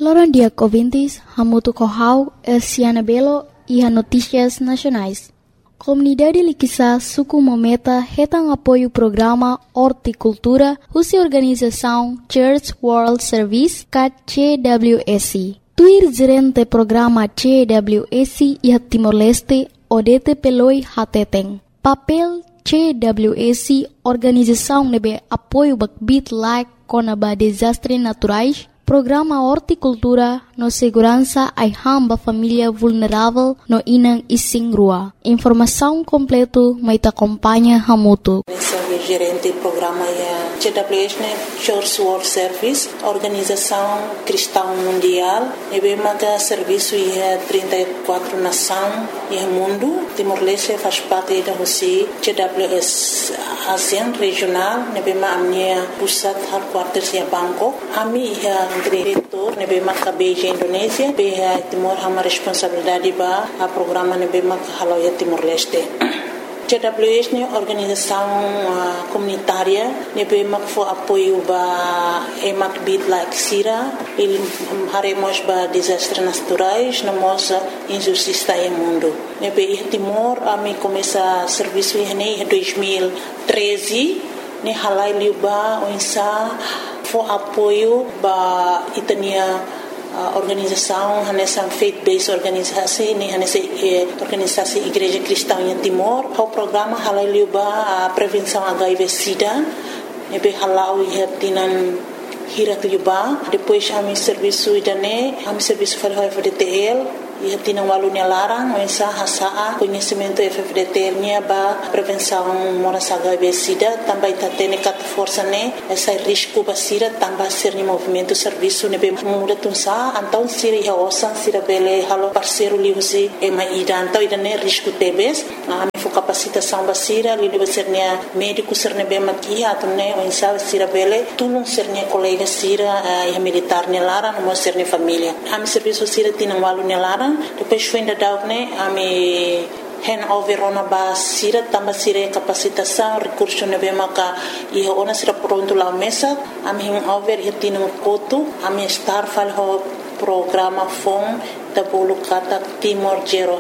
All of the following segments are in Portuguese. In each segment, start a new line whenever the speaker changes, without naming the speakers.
Loran dia ouvintes, Hamutu Kohau, Elciana Belo e a Notícias Nacionais. Comunidade Liquiçá, Suku Mometa, retam apoio o programa Horticultura, Rússia Organização Church World Service, CWS. Tuir gerente programa CWS e a Timor-Leste, Odete Peloi Hateteng. Papel CWS, organização nebe apoio bakbit like conaba desastres naturais, programa Horticultura no segurança ai hamba família vulnerável no inang ising rua. Informação completo mai te acompanha Hamutu.
Gerente do programa CWS, Church World Service, Organização Cristã Mundial, e bem serviço e 34 nações e mundo. Timor-Leste faz parte da Rússia, CWS ASEAN regional, e bem a minha pusat headquarters em Bangkok. A minha diretor, e bem a Beijing Indonésia, bem Timor uma responsabilidade para o programa e bem a Haloia Timor-Leste. CWS é uma organização comunitária que foi apoio para emak bit like Sira, ele haremos para desastres naturais, na nossa injustiça no mundo. Nebe Timor a mim começa serviço em 2013, ne halai liuba onsa foi apoio para itania organização, nessa faith-based organização, nessa organização Igreja Cristã em Timor, o programa halaliuba a prevenção HIV/SIDA, nebe halau e tinan hirat liuba, depois a serviço idane, a serviço para o FDTL, e tinha um aluno larang, mas hasa conhecimento FFDT nya ba prevenção moras HIV/SIDA, também tá tendo cat força né, essa risco ba SIDA também ser no movimento serviço né bem muda tunsa, então sira ia osan sira bele halo parceiro liusi e mai então ida né risco tebes, a me fo capacitação ba sira li ba ser né médico ser né bem maki ato né o insa sira bele tulung ser né colega sira e militar né larang mo ser né família. A me serviço sira tinha um aluno larang. Depois foi ainda dar né a me handover ona ba sira tamba sira capacitação recurso ne be maka e ona sira pronto lá mesa a me handover e tinha um coto a me estar fal ho programa FOM da bolo kata Timor Zero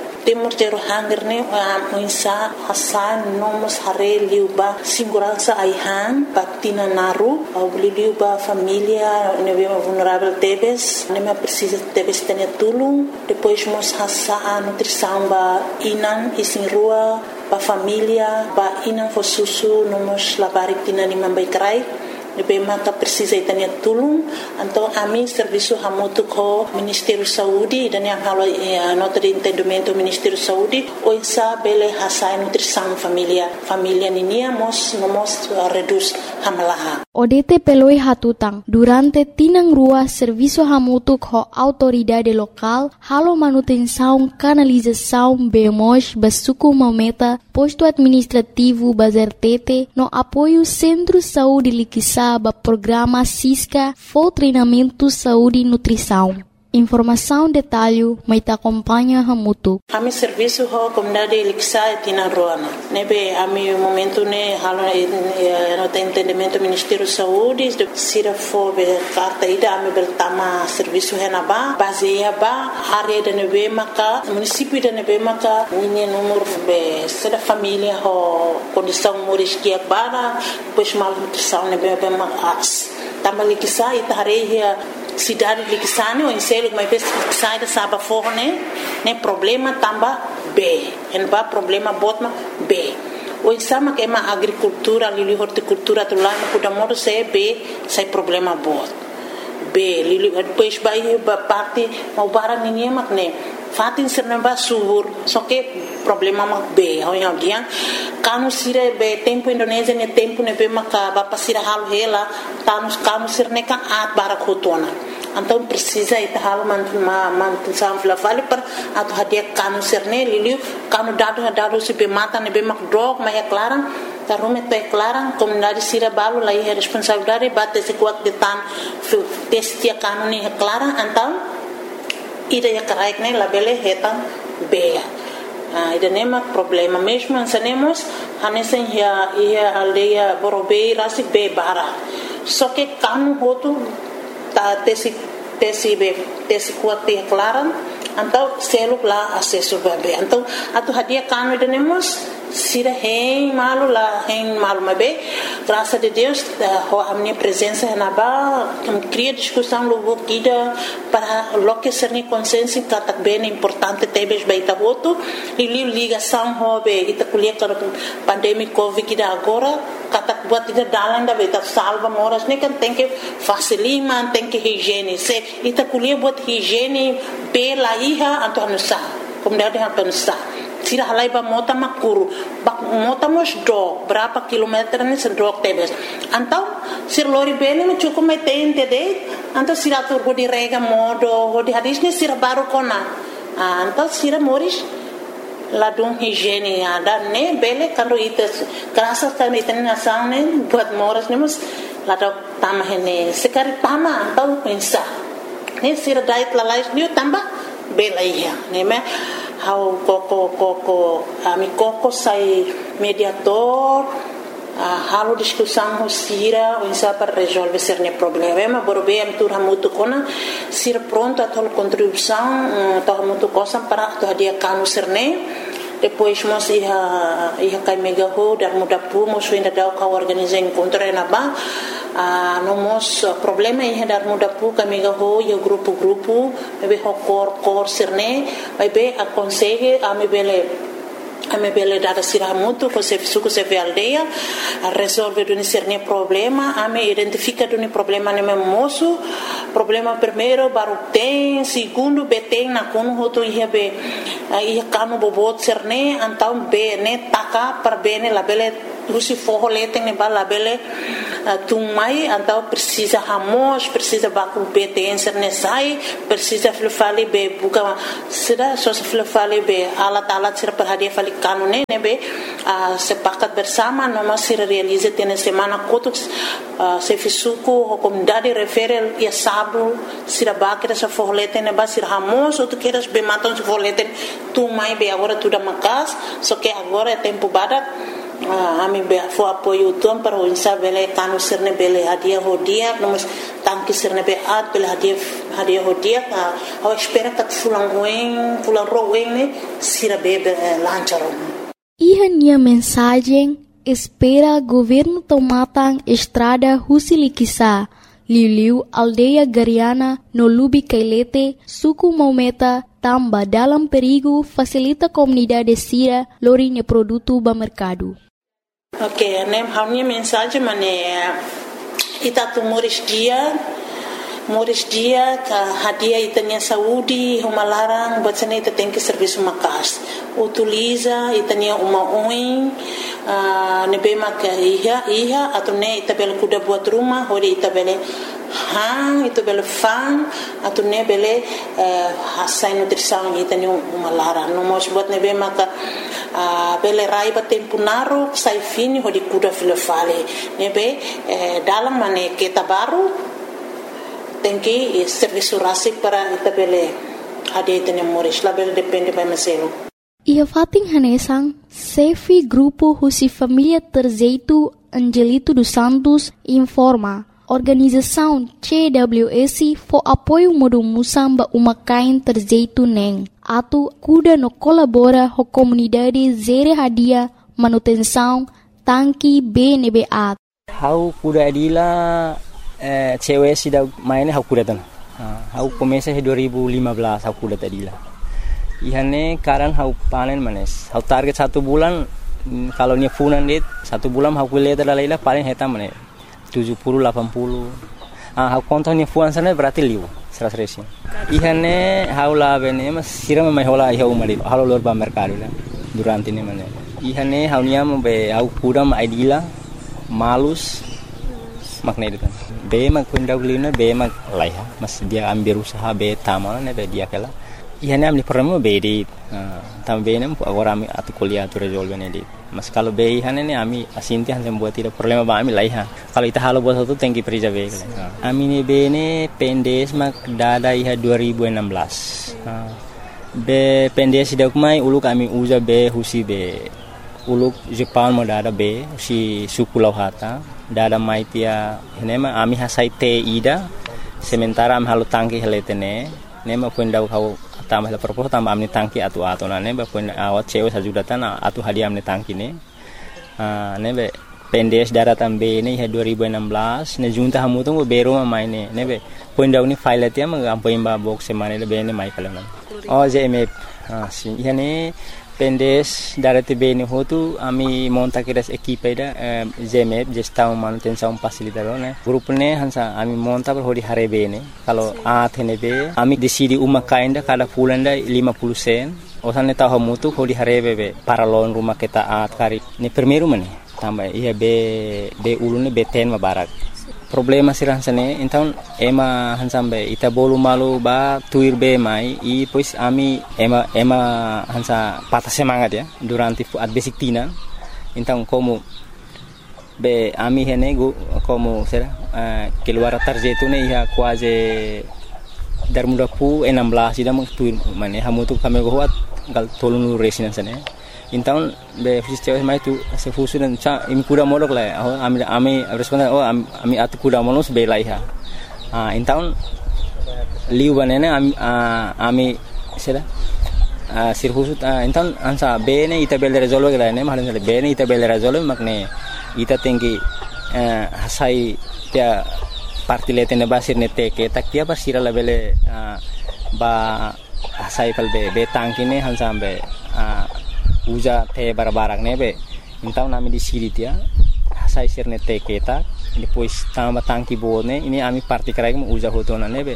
Hunger ne a insa hasan nomos hare liuba segurança aihan patina naru au liuba família ne be vulnerável tebes ne me precisa tebes tenia tulung depois mos hasa a nutrição ba inan isin rua ba família ba inan fo susu nomos labari tina ni mambai krai Nebe maka precisa itania tulung então a mim serviço hamutu ko Ministério Saúde dan yang halo nota de entendimento Ministério Saúde o insa bele hasa nutrição família ninia mos reduz hamalaha.
Odete peloi hatutang durante tinang rua serviço hamutu ko autoridade local halo manutenção canalização bemos basuku mameta posto administrativo bazertete no apoio Centro Saúde Liquiçá ba programa SISCA for treinamento saúde e nutrição. Informação detalhe mai te acompanha Hamutu.
A mi serviço ho comunidade Liquiçá e tina roana. Nebe a mi momento ne halo no tem entendimento Ministério Saúde de sira fo be carta ida a mi beltama serviço henaba baseia ba área de nebe maka município de nebe maka ninha número be seda família ho condição moris que bara depois mal nutrição nebe be makas tama Liquiçá e tareia cidade de Liquiçane ou em sério mas sai da saba forne né problema tamba B en ba problema botma B o exama que é uma agricultura ali horticultura do lá no da modo se B sai problema bot B li depois vai parte mau barang ninguém mak né fatin sernamba subur só que problema mak B ao dia kanu sira be tempo Indonésia ne tempo ne be maka ba pasira halu hela kanu sirne kan at barak hotona então precisa ita halu mantenção vale para atu hadia kanu sirne liliu kanu dado se be mata ne be mak drog mas é clara tarume to é clara comunidade sira balu lá é responsabilidade bate se kuat de tan testia kanu ne é clara então ida ya karaik ne labele hetan beia ida nema problema mesmo ansanemos hanesen ia aldeia borobei rasi be bara só que kanu hotu ta tesi tesi kuat te klaran então seluk lá acesso bebê então atu hadia kanu denemos sira hein malu mabe graças a Deus a minha presença na ba cria discussão logo kida para loque ser ni consenso que bem importante tebes baita voto e ligação hobe ita kuliah para pandemia covid kida agora katak buat ita dalang da baita salva moras ne kan tem que facilitar tem que higiene se ita kuliah buat higiene pela iha anto anusa como deve anusa sira halai ba mota makuru mota mos do berapa kilometer ni sedok tebes antau sir lori bene no cukup metente de antau sira tur di rega modo di hadis ni sira baru kona antau sira moris ladung higiene ada ne bele kalau itu kerasa kan itu nasang ne buat moras ni mus ladok tamah ne sekali tamah antau pensa ne sira diet lalais ni tambah bela iya ne me how koko ami koko sai mediator halo discussão sira insa para resolver cerne problema borbe am tur hamutu kona sira pronto a tol contribuição to hamutu cosa para to dia kanu cerne depois mos ia kai mega ho dar muda pu mos ainda dau ka organizar encontro na ba no mos problema ia dar muda pu ka mega ho ia grupo be ho cor cerne vai be aconselhe a me bele dada sira muito com se suco se ve aldeia a resolver do cerne problema a me identifica do problema ne moço problema primeiro baru tem segundo beteng na kono hoto ia be ia kanu bobot cerne então be ne taka per bene la bele lusi forro leteng ne bala bele tumai então precisa ramos precisa baku beteng cerne sai precisa fale be buka sira só se fale be alat sira per hadia fale kanu ne be sepakat bersama noma sira realiza tene semana kotuk se fisuku o comunidade refere ia sábado sira bakira sa forro leteng ne ba sira ramos outro queiras be matam se forro leteng tumai be agora tudo macas só que agora é tempo badak ami be fo apoio tom para o insa bele kanu sirne bele hadia hodia nomos tanki sirne be at bele hadia hodia a espera que fulan roen ne sira bebe lancharon
Ihania mensagem espera governo tomatang estrada Husilikisa Liu aldeia Gariana no Lubi Kailete suku Maumeta tamba dalam perigo facilita comunidade sira lorinha produto ba mercado.
Ok, a minha mensagem é itatu moris dia que hadia itania saúde uma larang buat sana ita tem que serviço makas utiliza itania uma oin nebe mak iha atau ne ita bel kuda buat rumah hori ita bele hang itu bele fan atau ne bele hasai nutrição itania uma larang no mos buat nebe mak bele raiba tempo naru sai fini hori kuda filofale nebe dalam mane kita baru tem que serviço rasik para itabele ade tene moris label depende by maselo
ia fating hanesang sefi grupo husi família Terzeito Angelito dos Santos informa organização CWS for apoio modo musamba uma kain Terzeito neng atu kuda no colabora ho comunidade zere hadia manutenção tanki BNBA
how kuda adila cewek sudah mainnya aku datang. Aku komesa 2015 aku datang tadi lah. Ihane karan aku panen manes. Aku target 1 bulan kalau ni funan dit 1 bulan aku lihat adalah paling hitam manes 70-80. Aku kontak ni funan sana berarti liu 100. Ihane aku lah bene mas siram mai hola iha umari. Halo lor ba mercado lah durante ni manes. Ihane aku niam be aku kudam idila malus makna itu kan. Be mag kundaulina be mag laiha mas dia ambil usaha be taman ne be dia kala ihane amni problema be di tam be nem agora ami atu kuliah tu resolve ne di mas kalau be ihane ne ami asinti han buat tidak problema ba ami laiha kalau ita halo buat satu tengki perija be ami ne be ne pendes mag dada iha 2016 be pendes dak mai uluk ami uza be husi be uluk Jepang mo dada be si suku lauhata dada maitia hinema ami hasai te ida sementara am halo tangki heletene ne ma pun dau kau tambah la propos tambah amni tangki atu ne ba pun awat cewek sajudatan atu hadiah amni tangki ne be pendes daratan be ne 2016 ne junta hamu tu bero ma maine ne be pun dau ni file atia ma ampo imba box semane le be ne mai kala oh JMF si yani pendes darate be ne hotu ami monta kiras equipe da JMF gestão manutenção facilitador ne grupo ne hansa ami monta per hodi hare be ne kalau athene be ami decidi uma kainda kada fulanda 50 sen osane tahu mutu hodi hare be para lon rumah kita at kari ne primeiro mane tambah iya be ulune be ten mabarak problema sirah sane então ema hansambe ita bolu malu ba tuir be mai e pois ami ema hansa patah semangat ya durante at basic tina então como be ami hene como será keluar tarjeto ne ia quase dar muda pu 16 ida tuir mane hamutu kame goat gal tolunu resina sane então be fisios mai tu se fusunan cha imi kuda modok la ami responda ami atu kuda monos be laiha então liu banana ami sera sirfusu então ansa bene ita bel resolve la ne mahalan bene ita bel resolve makne ita tengi hasai tia parti letene basir ne teke takia pasira la bele ba hasai kalbe be tangkine hansambe uja te barbarak nebe então nami di siritia sai sirne te keta depois tamba tangki bone ini ami parti krai mu uja hotona nebe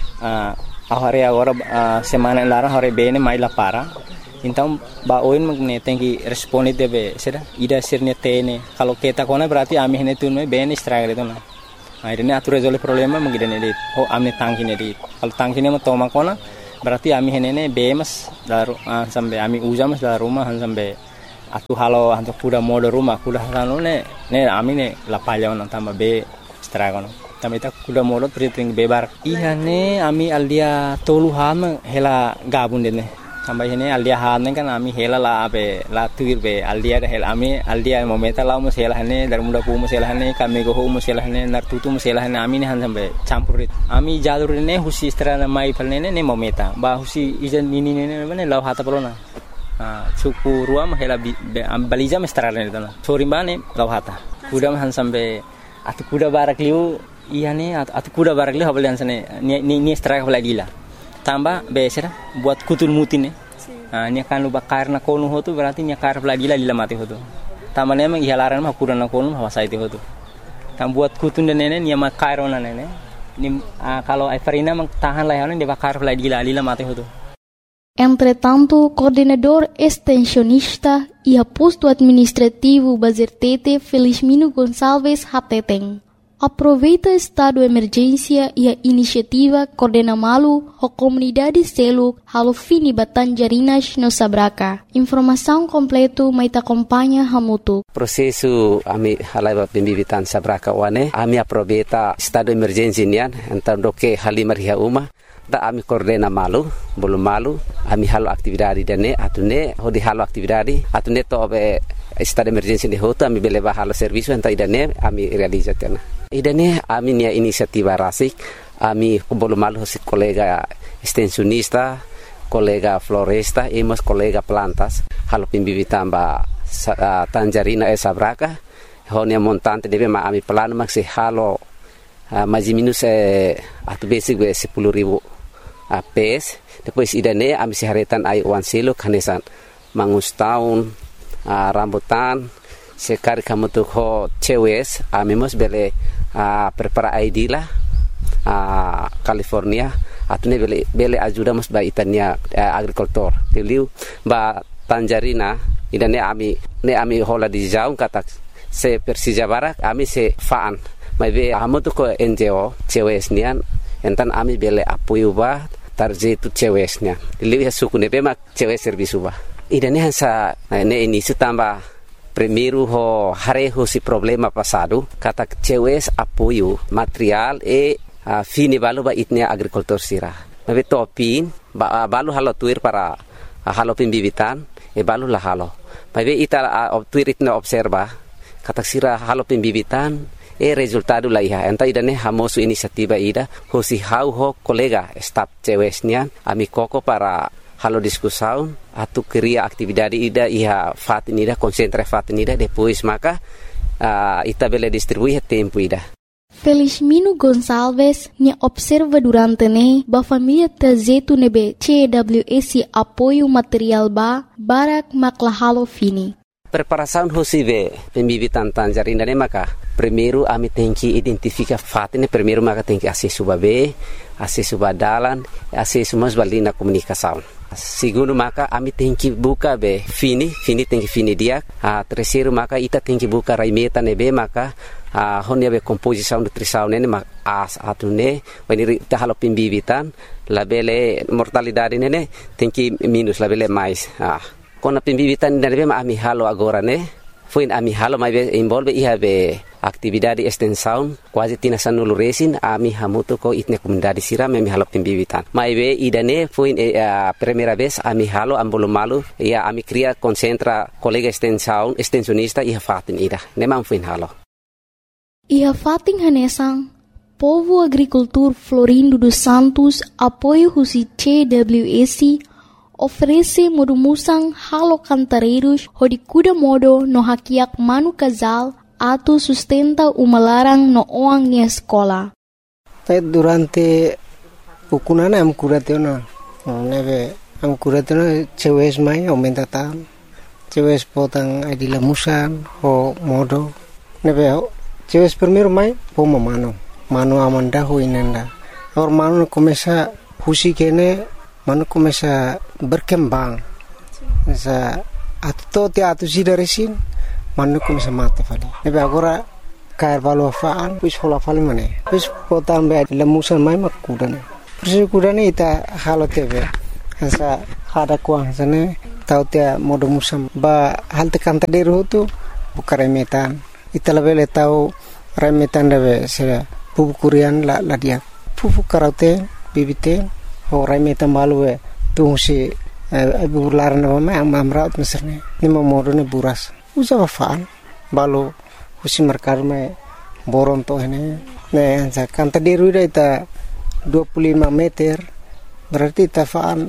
ahare agora semana lara hore bene mai la para então ba oin magne tenki responde debe sera ida sirne tene kalau keta kona berarti ami hene tunme bene struggle itu na akhirnya atur resolve problema mengidane dit amne tangki ne dit kalau tangki ne toma kona berarti ami henene bemas daru sampai ami ujamas dalam rumah sampai atu halo hantu kuda mode rumah kuda halo ne ami ne lapalya on tambah be stragon tambah ita kuda mode priting bebar iya ne ami aldia tolu ham hela gabun dene tambah ini aldia han kan ami hela la be la tuir be aldia hela ami aldia momenta la mus hela ne dar muda pu mus hela ne kami go mus hela ne nar tutu mus hela ne ami ne han sampai campurit ami jalur ne husi strana mai palne ne momenta ba husi ijan ini ne ne la hata pelona suku ruam hela baliza mestrana ne tana sorimbane la hata kuda han sampai atu kuda barak liu iya ne atu kuda barak liu habalian sane ni straka balagila tambah besera buat kutul mutin nya kan luba karna konu hotu berarti nya kar lagila lila mati hotu tambah ne mang ihalaran mah kurana konu hawasa itu hotu tam buat kutun dan nene nya makarona nene ni kalau Aifarina mang tahan lah de bakar lagila lila mati hotu.
Entretanto, coordenador extensionista e posto administrativo Bazertete Felizmino Gonçalves Hateteng aproveita estado de emergência e a iniciativa coordena malu a comunidade selo halo fini Batanjarinas no Sabraca. Informação completa mai te acompanha hamutu.
Processo ami halai pembibitan Sabraca wane ami aproveita estado de emergência nian então do que halimar ria uma da ami coordena malu belum malu ami halo aktividade dane atune hodi halo aktividade atune to be estado de emergência de hoto ami beleva halo serviço então idane ami realizatena idane ami nia inisiativa rasik ami belum malu si kolega extensionista kolega floresta e mas kolega plantas halo pimbibitan ba Tanjarina Sabraca honia montante deve ma ami plano maxi halo mais minus atu basic be 10.000 PS depois idane ami siharetan ai wan selo kanesan mangus tahun rambutan sekali kamu tuh ho cewes ami mos bele prepara ID lah California atune bele ajuda mos ba itania agricultor tiliu ba Tanjarina idane ami hola di jauh kata se Persija Barak ami se faan mai be amu tuh ko NGO cewesnian entan ami bele apoio ba tarje tu cewesnya lihat suku ne mak cewek servisu ba idane hansa ne ini tambah primeiro ho hareho si problema passado kata cewes apoio material fini balu ba itnia agricultor sira mabe topin balu halo tuir para halo pimbibitan balu la halo mabe ita tuir itna observa kata sira halo pimbibitan resultado la iha enta idane hamosu inisiativa ida hosi hau ho kolega staf cewesnya ami koko para halo discussão atu cria atividade ida iha fatinida concentra fatinida depois maka ita bele distribuir tempo ida.
Felizmino Gonçalves nya observa durante ne ba família tazetu nebe CWS apoio material barak maklahalo fini.
Preparação hosive pembibitan tanjarina ne maka primeiro ami tem que identificar fatine primeiro maka tem que acesso babe acesso badalan acesso mas balina comunicação. Segundo maka ami tem que buka be fini tem que fini dia. Terceiro maka ita tem que buka raimeta nebe maka honia be composição nutrição nene as atune when ita halo pembibitan labele mortalidade nene tem que minus labele mais. Kona pembibitan nebe ma ami halo agora ne foi ami halo mai be envolve iha be atividade extensão quase tinasan nulu resin ami hamuto ko itne comunidade siram ami halo pembibitan mai be idane foi primeira vez ami halo ambolo malu ia ami cria concentra colega extensão extensionista iha fatin ida nemang foi halo
iha fatin hanesang Povo Agricultor Florindo dos Santos apoio husi CWS oferece modumusang halo cantareiros hodi kuda modo no hakiak manu casal atu sustenta umalarang no oang ni escola.
Durante ukunana am kuratena neve am kuratena cewes mai aumenta tam cewes potang adila musan ho modo neve cewes primero mai poma mano amanda ho inenda or mano começa husi kene mano começa berkembang sa atu sidaresin mano começa mate fali nebe agora cair valo faan pus hola fali mane pus potam be lemusan mai makudane persi kudane ita halo tebe sa hada kuang sane tau tia modo musam ba halte kanta deru tu bukare metan ita lebele tau remetan debe se pupu kurian la dia pupu karaute bibite Horai meta malu tu si bular na mama ang mamraut meserne ni modo ne buras usa faan balu husi merkar me boron to ne anza kanta deru ita 25 meter berarti ta faan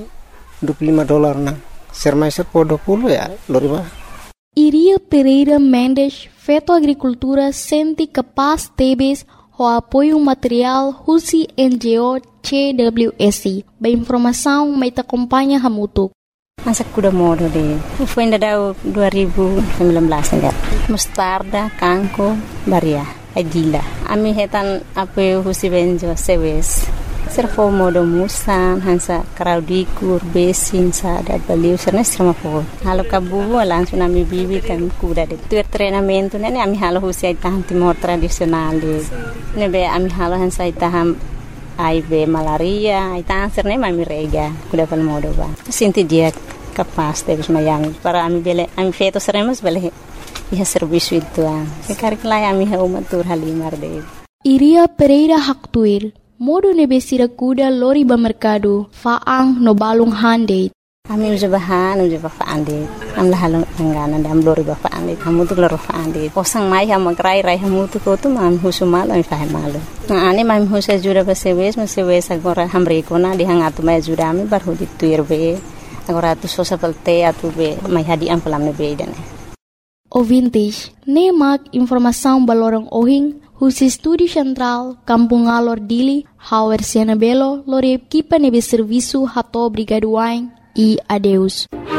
$25 na sermai po 20 ya loriba.
Iria Pereira Mendes Feto Agricultura senti capaz tebes o apoio material husi NGO CWS. Ba informação mai te acompanha hamutuk.
Masa kuda modo de. Foi ainda dau 2019 ainda. Mostarda, kanko, baria, adila. Ami hetan apoio husi benjo sewes. Servo modo musan hansa kraudikur besin sa da baliu sernes sama po. Halo kabubu langsung ami bibi kan kuda de. Tu treinamento nene ami halo husi itaham timor tradisional de. Nebe ami halo hansa itaham AIB malaria, itaham serne mami rega kuda pal modo ba. Sinti dia capaz de mayang para ami bele ami feto seremos bele iha serviço itu. Sekarang lai ami ha umatur halimar de.
Iria Pereira Haktuir modo nebesira kuda lori ba merkado faang no balung hande.
Ami uja bahan uja ba faande. Am lahalong angganan dam lori ba faande. Kamu tu loro faande. Posang mai ha magrai rai hamu tu ko tu mam husumal ami fahe malu. Na ane mam husa jura ba sewes agora hamre ko na di hangatu mai jura ami bar hudi tuir be. Agora tu sosa pelte atu be mai hadi am pelam ne be dane.
Ouvintes, nemak informação balorong ohing husi Estúdio Central, Kampung Alor Dili, Hauer Siana Belo, lori equipa nebe serviço rato obrigado e adeus.